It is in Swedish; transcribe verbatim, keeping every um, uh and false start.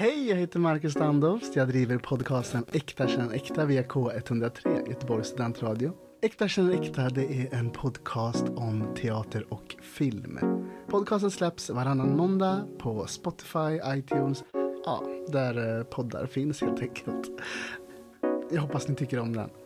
Hej, jag heter Marcus Standoft. Jag driver podcasten Äkta känner äkta via K ett noll tre, Göteborgs studentradio. Äkta känner äkta, det är en podcast om teater och film. Podcasten släpps varannan måndag på Spotify, iTunes, ja, där poddar finns helt enkelt. Jag hoppas ni tycker om den.